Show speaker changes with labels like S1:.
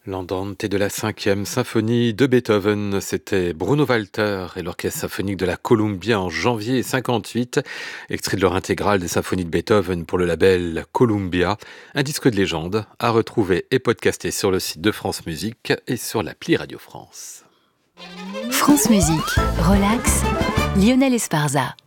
S1: L'Andante de la 5e symphonie de Beethoven, c'était Bruno Walter et l'Orchestre symphonique de la Columbia en janvier 58, extrait de leur intégrale des symphonies de Beethoven pour le label Columbia, un disque de légende à retrouver et podcaster sur le site de France Musique et sur l'appli Radio France.
S2: France Musique, relax, Lionel Esparza.